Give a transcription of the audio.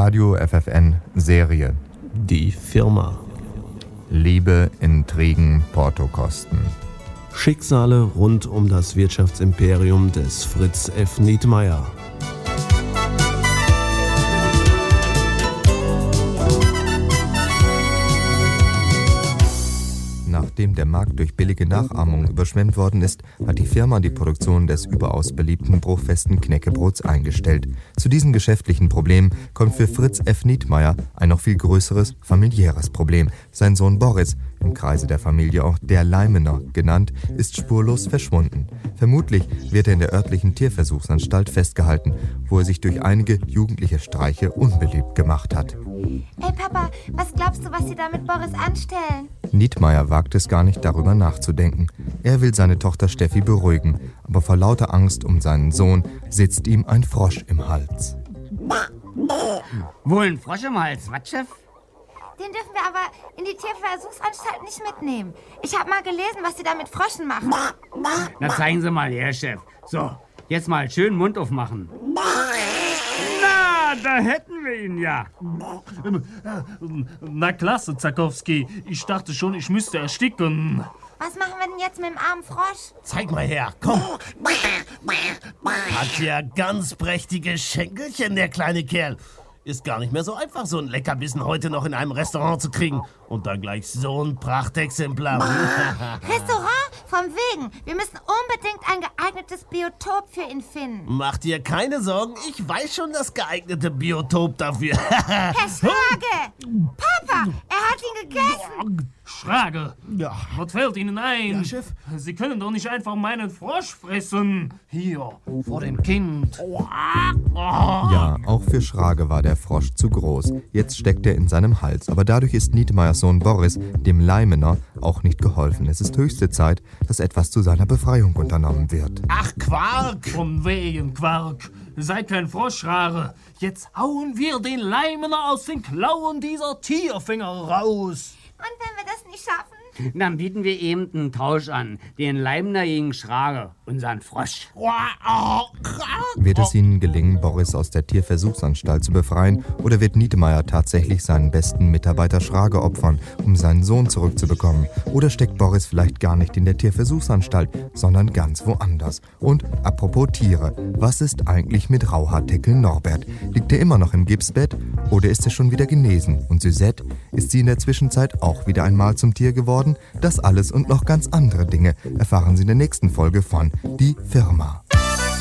Radio FFN Serie. Die Firma. Liebe, Intrigen, Portokosten. Schicksale rund um das Wirtschaftsimperium des Fritz F. Nietmeyer. Nachdem der Markt durch billige Nachahmung überschwemmt worden ist, hat die Firma die Produktion des überaus beliebten bruchfesten Knäckebrots eingestellt. Zu diesen geschäftlichen Problemen kommt für Fritz F. Nietmeyer ein noch viel größeres familiäres Problem. Sein Sohn Boris, im Kreise der Familie auch der Leimener genannt, ist spurlos verschwunden. Vermutlich wird er in der örtlichen Tierversuchsanstalt festgehalten, wo er sich durch einige jugendliche Streiche unbeliebt gemacht hat. Ey Papa, was glaubst du, was sie da mit Boris anstellen? Nietmeyer wagt es gar nicht, darüber nachzudenken. Er will seine Tochter Steffi beruhigen, aber vor lauter Angst um seinen Sohn sitzt ihm ein Frosch im Hals. Wohl ein Frosch im Hals, was, Chef? Den dürfen wir aber in die Tierversuchsanstalt nicht mitnehmen. Ich habe mal gelesen, was sie da mit Fröschen machen. Na, zeigen Sie mal her, Chef. So, jetzt mal schön Mund aufmachen. Na, da hätten wir ihn ja. Na klasse, Zakowski. Ich dachte schon, ich müsste ersticken. Was machen wir denn jetzt mit dem armen Frosch? Zeig mal her, komm. Hat ja ganz prächtige Schenkelchen, der kleine Kerl. Ist gar nicht mehr so einfach, so ein Leckerbissen heute noch in einem Restaurant zu kriegen. Und dann gleich so ein Prachtexemplar. Restaurant? Von wegen. Wir müssen unbedingt ein geeignetes Biotop für ihn finden. Mach dir keine Sorgen, ich weiß schon das geeignete Biotop dafür. Herr Schrage! Papa, er hat ihn gegessen. Schrage, Ja. was fällt Ihnen ein? Ja, Chef? Sie können doch nicht einfach meinen Frosch fressen. Hier, vor dem Kind. Ja, auch für Schrage war der Frosch zu groß. Jetzt steckt er in seinem Hals. Aber dadurch ist Nietmeyers Sohn Boris, dem Leimener, auch nicht geholfen. Es ist höchste Zeit, dass etwas zu seiner Befreiung unternommen wird. Ach, Quark! Von wegen, Quark. Seid kein Froschrare. Jetzt hauen wir den Leimener aus den Klauen dieser Tierfänger raus. Und wenn wir das nicht schaffen? Dann bieten wir eben einen Tausch an. Den Leimner gegen Schrage, unseren Frosch. Wird es ihnen gelingen, Boris aus der Tierversuchsanstalt zu befreien, oder wird Nietmeyer tatsächlich seinen besten Mitarbeiter Schrage opfern, um seinen Sohn zurückzubekommen? Oder steckt Boris vielleicht gar nicht in der Tierversuchsanstalt, sondern ganz woanders? Und apropos Tiere, was ist eigentlich mit Rauhaardeckel Norbert? Liegt er immer noch im Gipsbett oder ist er schon wieder genesen? Und Suzette, ist sie in der Zwischenzeit auch wieder einmal zum Tier geworden? Das alles und noch ganz andere Dinge erfahren Sie in der nächsten Folge von Die Firma.